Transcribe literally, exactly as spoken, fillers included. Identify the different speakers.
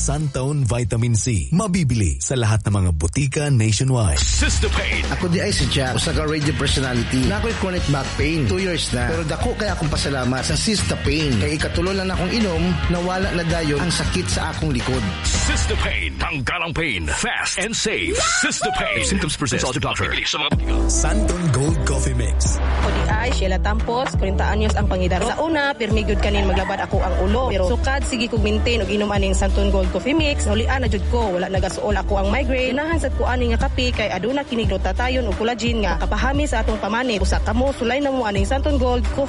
Speaker 1: Suntone Vitamin C. Mabibili sa lahat ng mga butika nationwide.
Speaker 2: Sistopain.
Speaker 3: Ako di ay si Jack, usa ka radio personality. Na ako'y chronic back pain. Two years na. Pero dako kaya akong pasalamat sa Sistopain. Kaya ikatulo lang akong inom, nawala na dayon ang sakit sa akong likod.
Speaker 2: Sistopain. Tanggalang pain. Fast and safe. Sistopain. Symptoms persist. Consult your doctor.
Speaker 1: Suntone Gold Coffee Mix.
Speaker 4: O di ay, Sheila Tampos, forty anyos ang pangidaro. Sa una, pirmigod kanin maglabad ako ang ulo. Pero sukad, sige kong maintain og inom aning Suntone Gold Coffee Mix. Hulian na jud ko, wala nagasuol ako ang migraine. Nahan sad ko ani nga kape kay aduna kinig glutatayon og collagen nga kapahami sa atong pamanit. Usa kamo sulay na mo aning Suntone Gold Coffee